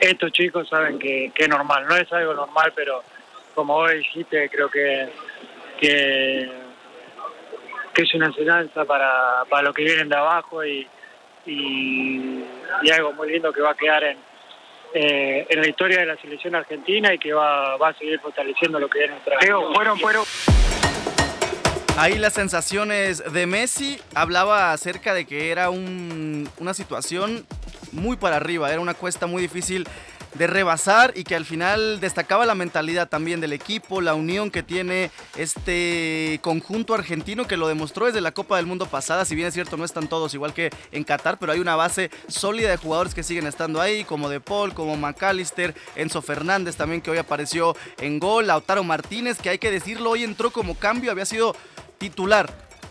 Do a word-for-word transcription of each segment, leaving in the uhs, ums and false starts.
estos chicos saben que, que es normal, no es algo normal, pero como vos dijiste, creo que, que, que es una enseñanza para, para los que vienen de abajo y, y, y algo muy lindo que va a quedar en, eh, en la historia de la selección argentina y que va, va a seguir fortaleciendo lo que es nuestra... Fueron, fueron... Ahí las sensaciones de Messi. Hablaba acerca de que era un, una situación muy para arriba, era una cuesta muy difícil de rebasar y que al final destacaba la mentalidad también del equipo, la unión que tiene este conjunto argentino que lo demostró desde la Copa del Mundo pasada. Si bien es cierto, no están todos igual que en Qatar, pero hay una base sólida de jugadores que siguen estando ahí, como De Paul, como McAllister, Enzo Fernández también, que hoy apareció en gol, Lautaro Martínez, que hay que decirlo, hoy entró como cambio, había sido titular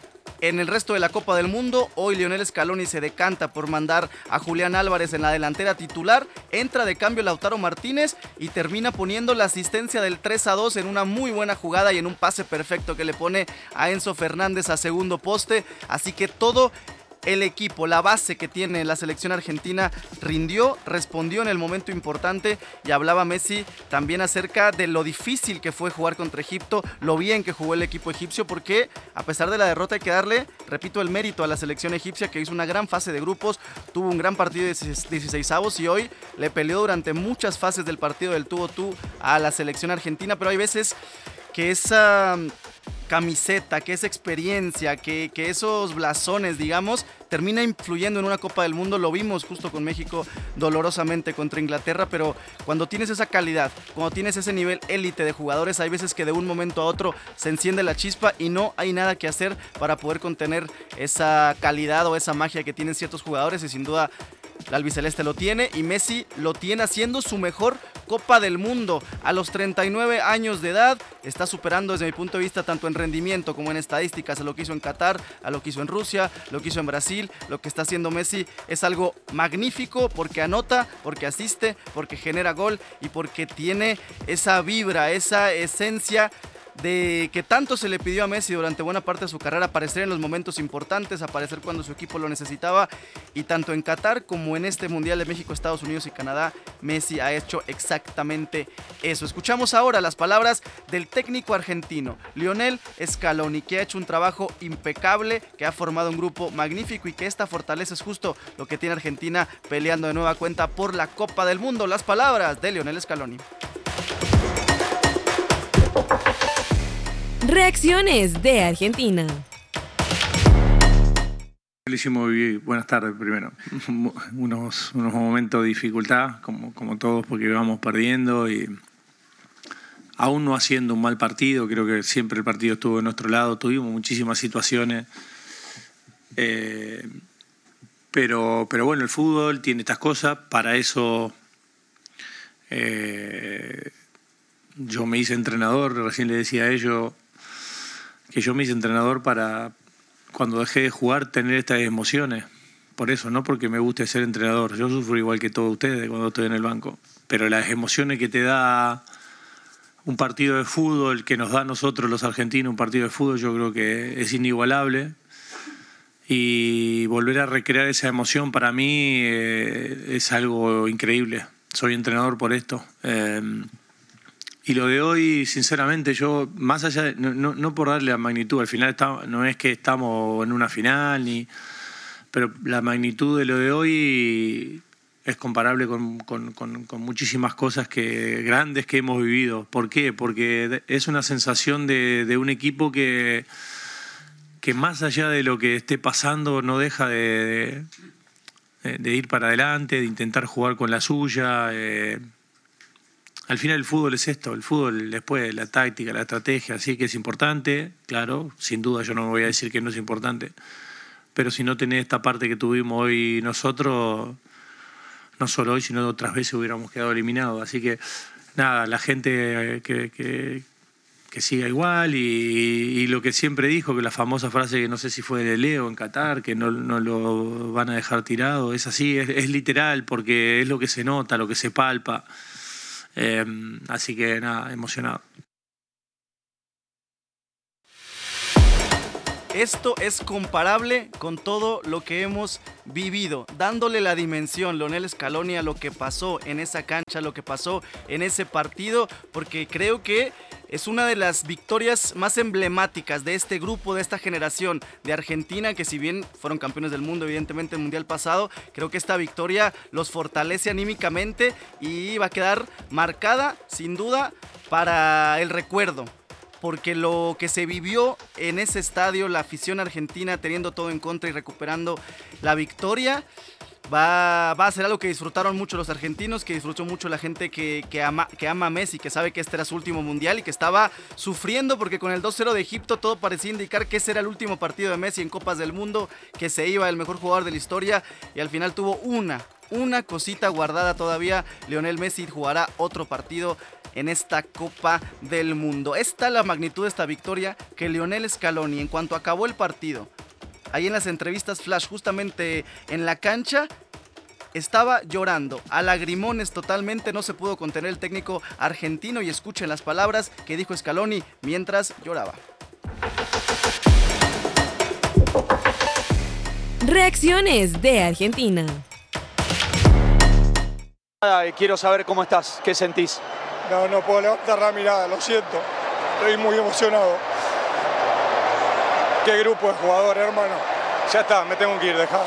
en el resto de la Copa del Mundo. Hoy Lionel Scaloni se decanta por mandar a Julián Álvarez en la delantera titular, entra de cambio Lautaro Martínez y termina poniendo la asistencia del tres a dos en una muy buena jugada y en un pase perfecto que le pone a Enzo Fernández a segundo poste. Así que todo el equipo, la base que tiene la selección argentina rindió, respondió en el momento importante. Y hablaba Messi también acerca de lo difícil que fue jugar contra Egipto, lo bien que jugó el equipo egipcio, porque a pesar de la derrota hay que darle, repito, el mérito a la selección egipcia, que hizo una gran fase de grupos, tuvo un gran partido de dieciseisavos y hoy le peleó durante muchas fases del partido del tú a tú a la selección argentina. Pero hay veces que esa camiseta, que esa experiencia, que, que esos blasones, digamos, termina influyendo en una Copa del Mundo. Lo vimos justo con México dolorosamente contra Inglaterra, pero cuando tienes esa calidad, cuando tienes ese nivel élite de jugadores, hay veces que de un momento a otro se enciende la chispa y no hay nada que hacer para poder contener esa calidad o esa magia que tienen ciertos jugadores, y sin duda la albiceleste lo tiene, y Messi lo tiene haciendo su mejor Copa del Mundo. A los treinta y nueve años de edad está superando desde mi punto de vista tanto en rendimiento como en estadísticas a lo que hizo en Qatar, a lo que hizo en Rusia, lo que hizo en Brasil. Lo que está haciendo Messi es algo magnífico, porque anota, porque asiste, porque genera gol y porque tiene esa vibra, esa esencia de que tanto se le pidió a Messi durante buena parte de su carrera: aparecer en los momentos importantes, aparecer cuando su equipo lo necesitaba. Y tanto en Qatar como en este Mundial de México, Estados Unidos y Canadá, Messi ha hecho exactamente eso. Escuchamos ahora las palabras del técnico argentino Lionel Scaloni, que ha hecho un trabajo impecable, que ha formado un grupo magnífico y que esta fortaleza es justo lo que tiene Argentina peleando de nueva cuenta por la Copa del Mundo. Las palabras de Lionel Scaloni. Reacciones de Argentina. Buenas tardes primero. Unos, unos momentos de dificultad, como, como todos, porque íbamos perdiendo y aún no haciendo un mal partido. Creo que siempre el partido estuvo de nuestro lado. Tuvimos muchísimas situaciones. Eh, pero, pero bueno, el fútbol tiene estas cosas. Para eso eh, yo me hice entrenador. Recién le decía a ellos que yo me hice entrenador para, cuando dejé de jugar, tener estas emociones. Por eso, no porque me guste ser entrenador. Yo sufro igual que todos ustedes cuando estoy en el banco. Pero las emociones que te da un partido de fútbol, que nos da a nosotros los argentinos un partido de fútbol, yo creo que es inigualable. Y volver a recrear esa emoción para mí eh, es algo increíble. Soy entrenador por esto. Eh, Y lo de hoy, sinceramente, yo, más allá de, no, no, no por darle la magnitud, al final está, no es que estamos en una final, ni, pero la magnitud de lo de hoy es comparable con, con, con, con muchísimas cosas que, grandes que hemos vivido. ¿Por qué? Porque es una sensación de, de un equipo que, que más allá de lo que esté pasando no deja de, de, de ir para adelante, de intentar jugar con la suya. Eh, Al final el fútbol es esto, el fútbol después, la táctica, la estrategia, sí que es importante, claro, sin duda yo no me voy a decir que no es importante, pero si no tenés esta parte que tuvimos hoy nosotros, no solo hoy, sino otras veces hubiéramos quedado eliminados. Así que nada, la gente que, que, que siga igual y, y lo que siempre dijo, que la famosa frase que no sé si fue de Leo en Qatar, que no, no lo van a dejar tirado, es así, es, es literal, porque es lo que se nota, lo que se palpa. Eh, así que nada, emocionado. esto es comparable con todo lo que hemos vivido, dándole la dimensión Lionel Scaloni a lo que pasó en esa cancha, lo que pasó en ese partido, porque creo que es una de las victorias más emblemáticas de este grupo, de esta generación de Argentina, que si bien fueron campeones del mundo, evidentemente, el Mundial pasado, creo que esta victoria los fortalece anímicamente y va a quedar marcada, sin duda, para el recuerdo. Porque lo que se vivió en ese estadio, la afición argentina teniendo todo en contra y recuperando la victoria, Va, va a ser algo que disfrutaron mucho los argentinos, que disfrutó mucho la gente que, que, ama, que ama a Messi, que sabe que este era su último mundial y que estaba sufriendo porque con el dos cero de Egipto todo parecía indicar que ese era el último partido de Messi en Copas del Mundo, que se iba el mejor jugador de la historia, y al final tuvo una, una cosita guardada todavía. Lionel Messi jugará otro partido en esta Copa del Mundo. Esta es la magnitud de esta victoria, que Lionel Scaloni, en cuanto acabó el partido, ahí en las entrevistas flash, justamente en la cancha, estaba llorando, a lagrimones totalmente, no se pudo contener el técnico argentino, y escuchen las palabras que dijo Scaloni mientras lloraba. Reacciones de Argentina. Quiero saber cómo estás, qué sentís. No, no puedo levantar la mirada, lo siento, estoy muy emocionado. Qué grupo de jugadores, hermano. Ya está, me tengo que ir, dejá.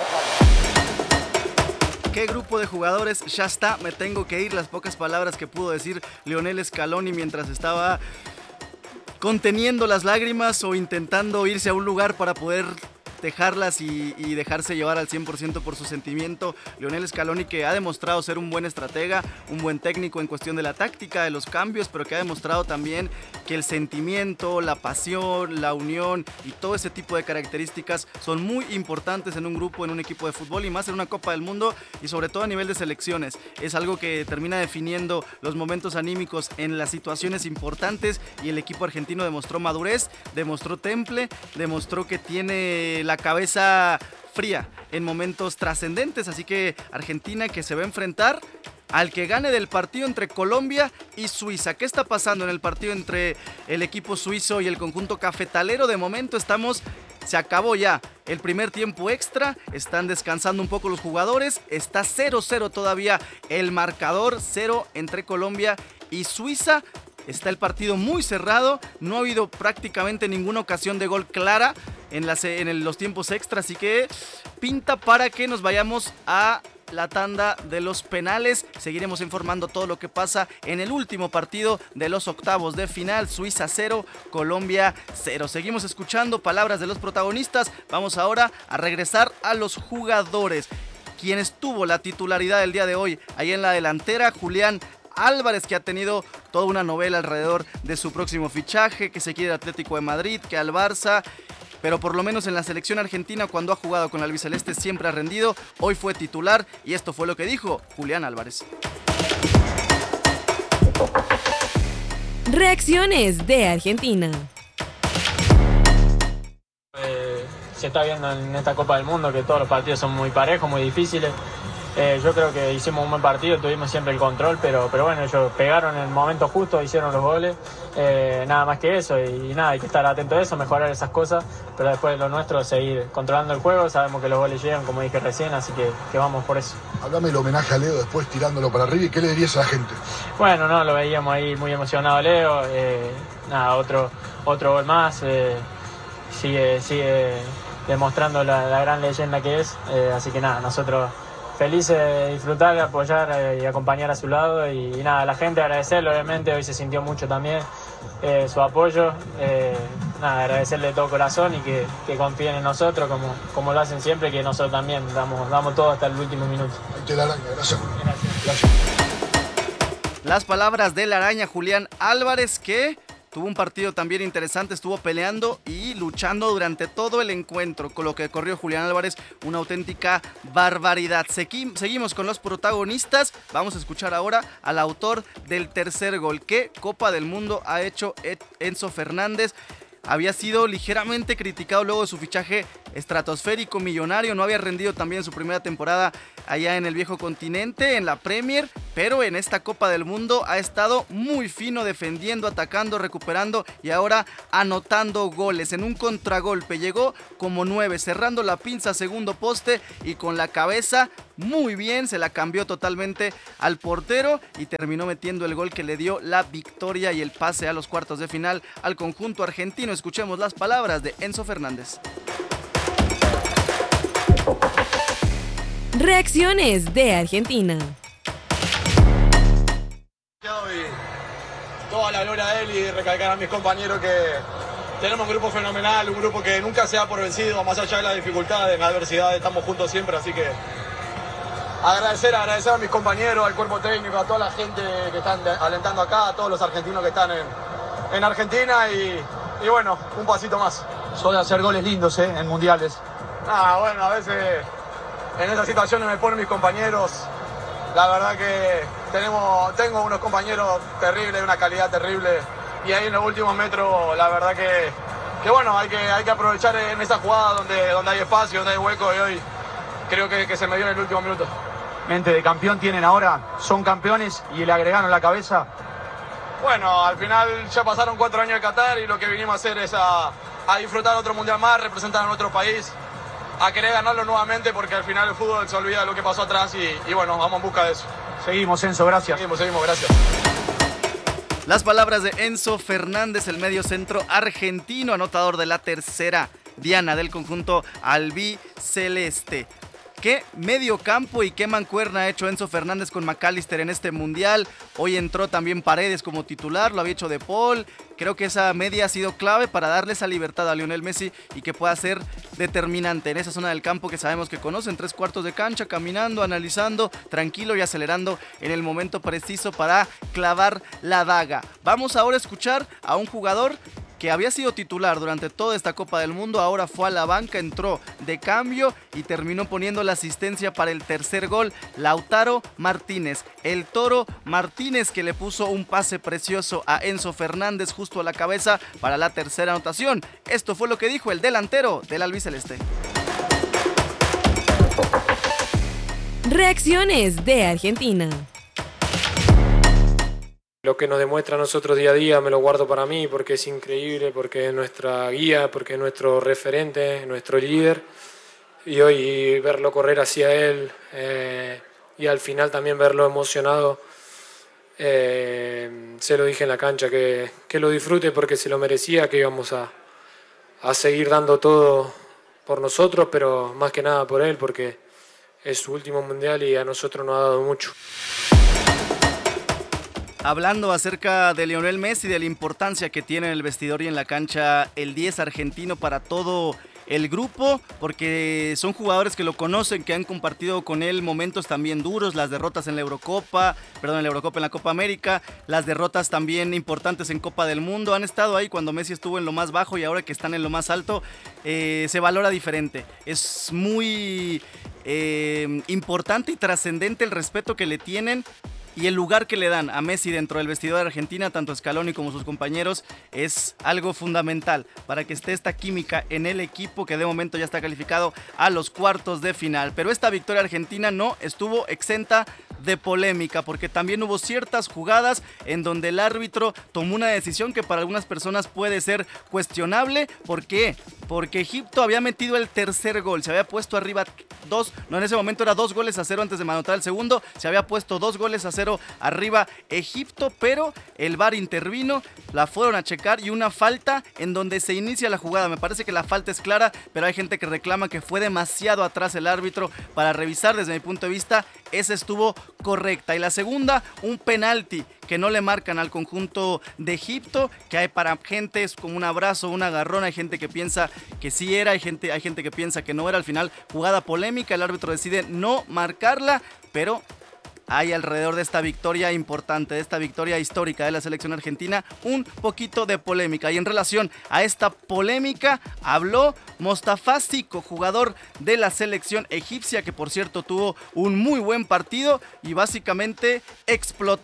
Qué grupo de jugadores, ya está, me tengo que ir. Las pocas palabras que pudo decir Lionel Scaloni mientras estaba conteniendo las lágrimas o intentando irse a un lugar para poder dejarlas y, y dejarse llevar al cien por ciento por su sentimiento. Lionel Scaloni, que ha demostrado ser un buen estratega, un buen técnico en cuestión de la táctica, de los cambios, pero que ha demostrado también que el sentimiento, la pasión, la unión y todo ese tipo de características son muy importantes en un grupo, en un equipo de fútbol, y más en una Copa del Mundo, y sobre todo a nivel de selecciones. Es algo que termina definiendo los momentos anímicos en las situaciones importantes, y el equipo argentino demostró madurez, demostró temple, demostró que tiene la cabeza fría en momentos trascendentes. Así que Argentina, que se va a enfrentar al que gane del partido entre Colombia y Suiza. ¿Qué está pasando en el partido entre el equipo suizo y el conjunto cafetalero? De momento estamos, se acabó ya el primer tiempo extra, están descansando un poco los jugadores, está cero cero todavía el marcador, cero entre Colombia y Suiza. Está el partido muy cerrado, no ha habido prácticamente ninguna ocasión de gol clara en, las, en el, los tiempos extras, así que pinta para que nos vayamos a la tanda de los penales. Seguiremos informando todo lo que pasa en el último partido de los octavos de final. Suiza cero, Colombia cero. Seguimos escuchando palabras de los protagonistas. Vamos ahora a regresar a los jugadores. Quien estuvo la titularidad el día de hoy ahí en la delantera, Julián Álvarez, que ha tenido toda una novela alrededor de su próximo fichaje, que se quiere al Atlético de Madrid, que al Barça, pero por lo menos en la selección argentina, cuando ha jugado con la albiceleste, siempre ha rendido. Hoy fue titular y esto fue lo que dijo Julián Álvarez. Reacciones de Argentina. Eh, se está viendo en esta Copa del Mundo que todos los partidos son muy parejos, muy difíciles. Eh, yo creo que hicimos un buen partido, tuvimos siempre el control, pero, pero bueno, ellos pegaron en el momento justo, hicieron los goles, eh, nada más que eso, y, y nada, hay que estar atento a eso, mejorar esas cosas, pero después lo nuestro es seguir controlando el juego. Sabemos que los goles llegan, como dije recién, así que, que vamos por eso. Háblame del homenaje a Leo después tirándolo para arriba, y qué le dirías a la gente. Bueno, no, lo veíamos ahí muy emocionado Leo, eh, nada, otro, otro gol más, eh, sigue, sigue demostrando la, la gran leyenda que es, eh, así que nada, nosotros felices de disfrutar, de apoyar eh, y acompañar a su lado, y, y nada, la gente agradecerle, obviamente hoy se sintió mucho también eh, su apoyo, eh, nada, agradecerle de todo corazón y que, que confíen en nosotros como, como lo hacen siempre, que nosotros también damos, damos todo hasta el último minuto. Ahí te la araña, gracias. Gracias. Gracias. Las palabras de la araña Julián Álvarez, que tuvo un partido también interesante, estuvo peleando y luchando durante todo el encuentro. Con lo que corrió Julián Álvarez, una auténtica barbaridad. Segui- seguimos con los protagonistas. Vamos a escuchar ahora al autor del tercer gol. ¿Qué Copa del Mundo ha hecho Enzo Fernández? había sido ligeramente criticado luego de su fichaje estratosférico, millonario, no había rendido también su primera temporada allá en el viejo continente, en la Premier, pero en esta Copa del Mundo ha estado muy fino, defendiendo, atacando, recuperando y ahora anotando goles. En un contragolpe llegó como nueve, cerrando la pinza, segundo poste y con la cabeza muy bien, se la cambió totalmente al portero y terminó metiendo el gol que le dio la victoria y el pase a los cuartos de final al conjunto argentino. Escuchemos las palabras de Enzo Fernández. Reacciones de Argentina. Toda la gloria a él y recalcar a mis compañeros que tenemos un grupo fenomenal, un grupo que nunca se da por vencido, más allá de las dificultades, las adversidades, estamos juntos siempre, así que agradecer, agradecer a mis compañeros, al cuerpo técnico, a toda la gente que están alentando acá, a todos los argentinos que están en, en Argentina y, y bueno, un pasito más. Suele hacer goles lindos, ¿eh? En mundiales. Ah, bueno, a veces en esas situaciones me ponen mis compañeros. La verdad que tenemos, tengo unos compañeros terribles, una calidad terrible. Y ahí en los últimos metros, la verdad que, que bueno, hay que, hay que aprovechar en esa jugada donde, donde hay espacio, donde hay hueco. Y hoy creo que, que se me dio en el último minuto. Mente de campeón tienen ahora, son campeones y le agregaron la cabeza. Bueno, al final ya pasaron cuatro años de Qatar y lo que vinimos a hacer es a, a disfrutar otro mundial más, representar a nuestro país, a querer ganarlo nuevamente porque al final el fútbol se olvida de lo que pasó atrás y, y bueno, vamos en busca de eso. Seguimos, Enzo, gracias. Seguimos, seguimos, gracias. Las palabras de Enzo Fernández, el medio centro argentino, anotador de la tercera diana del conjunto albiceleste. Qué medio campo y qué mancuerna ha hecho Enzo Fernández con McAllister en este mundial. Hoy entró también Paredes como titular, lo había hecho De Paul. Creo que esa media ha sido clave para darle esa libertad a Lionel Messi y que pueda ser determinante en esa zona del campo que sabemos que conocen, tres cuartos de cancha, caminando, analizando, tranquilo y acelerando en el momento preciso para clavar la daga. Vamos ahora a escuchar a un jugador que había sido titular durante toda esta Copa del Mundo, ahora fue a la banca, entró de cambio y terminó poniendo la asistencia para el tercer gol, Lautaro Martínez, el Toro Martínez, que le puso un pase precioso a Enzo Fernández justo a la cabeza para la tercera anotación. Esto fue lo que dijo el delantero del albiceleste. Reacciones de Argentina. Lo que nos demuestra a nosotros día a día me lo guardo para mí porque es increíble, porque es nuestra guía, porque es nuestro referente, nuestro líder. Y hoy verlo correr hacia él eh, y al final también verlo emocionado, eh, se lo dije en la cancha, que, que lo disfrute porque se lo merecía, que íbamos a, a seguir dando todo por nosotros, pero más que nada por él, porque es su último mundial y a nosotros nos ha dado mucho. Hablando acerca de Lionel Messi, de la importancia que tiene en el vestidor y en la cancha el diez argentino para todo el grupo, porque son jugadores que lo conocen, que han compartido con él momentos también duros, las derrotas en la Eurocopa, perdón, en la Eurocopa, en la Copa América, las derrotas también importantes en Copa del Mundo, han estado ahí cuando Messi estuvo en lo más bajo y ahora que están en lo más alto, eh, se valora diferente. Es muy eh, importante y trascendente el respeto que le tienen y el lugar que le dan a Messi dentro del vestidor de Argentina, tanto Scaloni como sus compañeros, es algo fundamental para que esté esta química en el equipo que de momento ya está calificado a los cuartos de final. Pero esta victoria argentina no estuvo exenta de polémica, porque también hubo ciertas jugadas en donde el árbitro tomó una decisión que para algunas personas puede ser cuestionable. ¿Por qué? Porque Egipto había metido el tercer gol, se había puesto arriba dos, no, en ese momento era dos goles a cero antes de anotar el segundo, se había puesto dos goles a cero arriba Egipto, pero el V A R intervino, la fueron a checar y una falta en donde se inicia la jugada. Me parece que la falta es clara, pero hay gente que reclama que fue demasiado atrás el árbitro para revisar. Desde mi punto de vista, esa estuvo correcta. Y la segunda, un penalti que no le marcan al conjunto de Egipto, que hay para gente es como un abrazo, un agarrón, hay gente que piensa que sí era, hay gente, hay gente que piensa que no era. Al final, jugada polémica, el árbitro decide no marcarla, pero hay alrededor de esta victoria importante, de esta victoria histórica de la selección argentina, un poquito de polémica. Y en relación a esta polémica, habló Mostafa Zico, jugador de la selección egipcia, que por cierto tuvo un muy buen partido y básicamente explotó.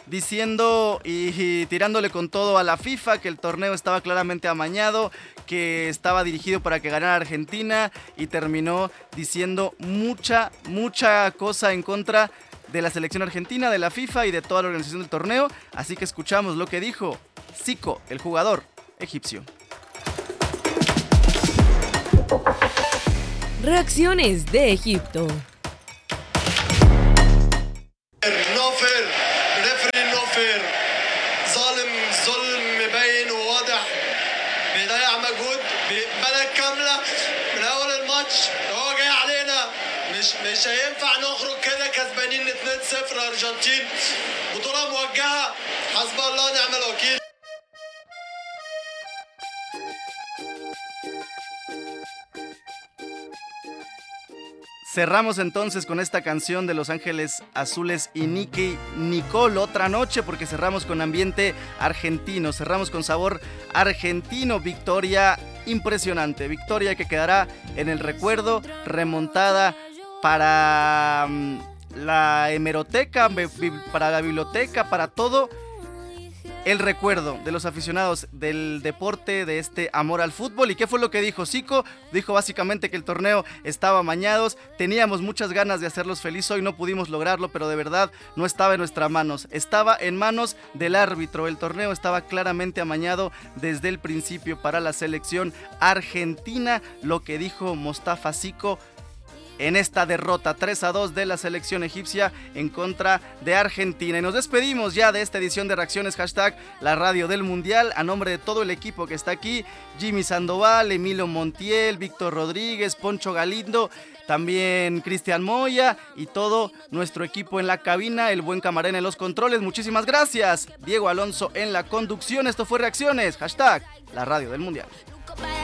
diciendo y, y tirándole con todo a la FIFA, que el torneo estaba claramente amañado, que estaba dirigido para que ganara Argentina, y terminó diciendo mucha, mucha cosa en contra de la selección argentina, de la FIFA y de toda la organización del torneo. Así que escuchamos lo que dijo Zico, el jugador egipcio. Reacciones de Egipto. No fair, referee no fair, ظالم ظلم مبين وواضح بيضيع مجهود بلد كاملة من أول الماتش هو جاي علينا مش مش هينفع نخرج كده كسبانين اتنين صفر أرجنتين بطولة موجهة حسب الله ونعم الوكيل. Cerramos entonces con esta canción de Los Ángeles Azules y Nicky Nicole, Otra Noche, porque cerramos con ambiente argentino, cerramos con sabor argentino. Victoria impresionante, victoria que quedará en el recuerdo, remontada para um, la hemeroteca, para la biblioteca, para todo el recuerdo de los aficionados del deporte, de este amor al fútbol. ¿Y qué fue lo que dijo Zico? Dijo básicamente que el torneo estaba amañado, teníamos muchas ganas de hacerlos felices, hoy no pudimos lograrlo, pero de verdad no estaba en nuestras manos, estaba en manos del árbitro, el torneo estaba claramente amañado desde el principio para la selección argentina, lo que dijo Mostafa Zico en esta derrota tres a dos de la selección egipcia en contra de Argentina. Y nos despedimos ya de esta edición de Reacciones Hashtag La Radio del Mundial. A nombre de todo el equipo que está aquí, Jimmy Sandoval, Emilio Montiel, Víctor Rodríguez, Poncho Galindo, también Cristian Moya y todo nuestro equipo en la cabina, el buen Camarena en los controles. Muchísimas gracias. Diego Alonso en la conducción. Esto fue Reacciones Hashtag La Radio del Mundial.